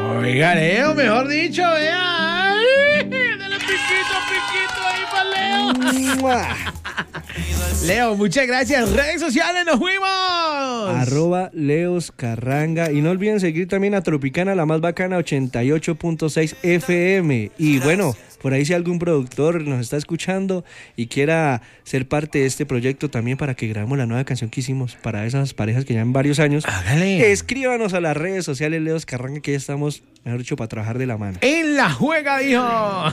Oiga, Leo, mejor dicho, vea. Dale piquito ahí para Leo. Leo, muchas gracias. Redes sociales, nos fuimos. @Leos Carranga. Y no olviden seguir también a Tropicana, la más bacana, 88.6 FM. Y bueno, por ahí si algún productor nos está escuchando y quiera ser parte de este proyecto también para que grabemos la nueva canción que hicimos para esas parejas que llevan varios años, hágale. Escríbanos a las redes sociales Leos Carranga, que ya estamos, mejor dicho, para trabajar de la mano. En la juega, dijo.